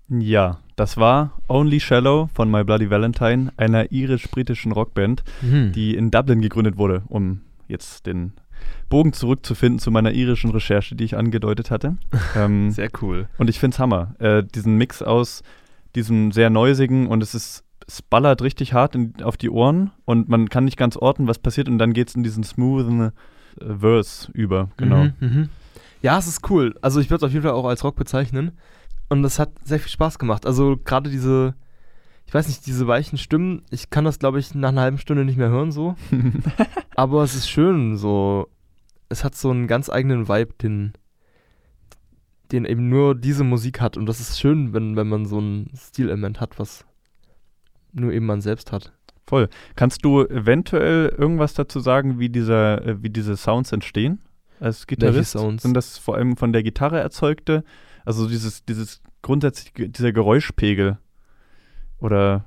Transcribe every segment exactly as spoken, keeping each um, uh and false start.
Ja, das war Only Shallow von My Bloody Valentine, einer irisch-britischen Rockband, Mhm. die in Dublin gegründet wurde, um jetzt den Bogen zurückzufinden zu meiner irischen Recherche, die ich angedeutet hatte. ähm, Sehr cool. und ich finde es Hammer. Äh, diesen Mix aus diesem sehr neusigen und es ist, es ballert richtig hart in, auf die Ohren und man kann nicht ganz orten, was passiert und dann geht es in diesen smoothen äh, Verse über. Genau. Mhm, mhm. Ja, es ist cool. Also ich würde es auf jeden Fall auch als Rock bezeichnen. Und das hat sehr viel Spaß gemacht. Also gerade diese, ich weiß nicht, diese weichen Stimmen, ich kann das, glaube ich, nach einer halben Stunde nicht mehr hören so. Aber es ist schön so. Es hat so einen ganz eigenen Vibe, den, den eben nur diese Musik hat. Und das ist schön, wenn, wenn man so ein Stilelement hat, was nur eben man selbst hat. Voll. Kannst du eventuell irgendwas dazu sagen, wie, dieser, äh, wie diese Sounds entstehen? Als Gitarrist? Sounds? Sind das vor allem von der Gitarre erzeugte? Also dieses, dieses grundsätzlich, dieser Geräuschpegel? Oder?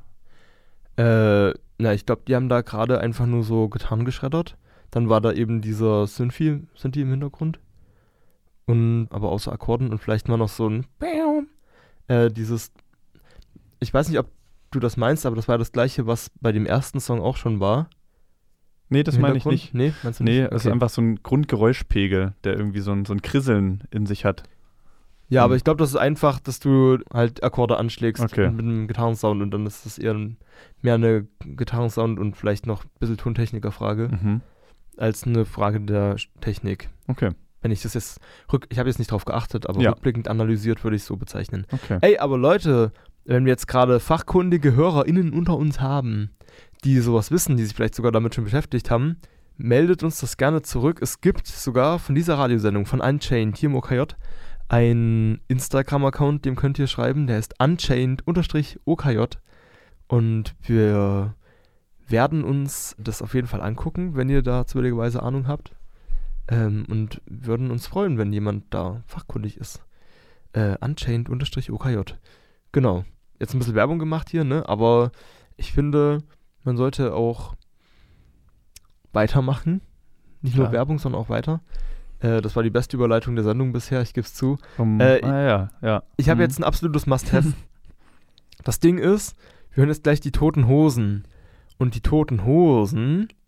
Äh, na, ich glaube, die haben da gerade einfach nur so Gitarren geschreddert. Dann war da eben dieser Synthi, Synthi im Hintergrund. Und, aber außer Akkorden und vielleicht mal noch so ein äh, dieses, ich weiß nicht, ob du das meinst, aber das war das gleiche, was bei dem ersten Song auch schon war. Nee, das Im meine ich Hintergrund? nicht. Nee, meinst du Nee, nicht? es ist Okay. einfach so ein Grundgeräuschpegel, der irgendwie so ein, so ein Krisseln in sich hat. Ja, aber Mhm. ich glaube, das ist einfach, dass du halt Akkorde anschlägst Okay. mit einem Gitarrensound und dann ist das eher ein, mehr eine Gitarrensound und vielleicht noch ein bisschen Tontechniker-Frage Mhm. als eine Frage der Technik. Okay, Wenn ich das jetzt, rück, ich habe jetzt nicht drauf geachtet, aber Ja. rückblickend analysiert würde ich es so bezeichnen. okay. Ey, aber Leute, wenn wir jetzt gerade fachkundige HörerInnen unter uns haben, die sowas wissen, die sich vielleicht sogar damit schon beschäftigt haben, meldet uns das gerne zurück. Es gibt sogar von dieser Radiosendung, von Unchained, hier im O K J, einen Instagram-Account, dem könnt ihr schreiben, der ist Unchained-O K J und wir werden uns das auf jeden Fall angucken, wenn ihr da zufälligerweise Ahnung habt ähm, und würden uns freuen, wenn jemand da fachkundig ist. Äh, Unchained-O K J. Genau. Jetzt ein bisschen Werbung gemacht hier, ne? Aber ich finde, man sollte auch weitermachen. Nicht nur Klar. Werbung, sondern auch weiter. Äh, das war die beste Überleitung der Sendung bisher, ich gebe es zu. Um, Äh, ah, ja, ja. Ich habe Mhm. jetzt ein absolutes Must-Have. Das Ding ist, wir hören jetzt gleich die Toten Hosen. Und die Toten Hosen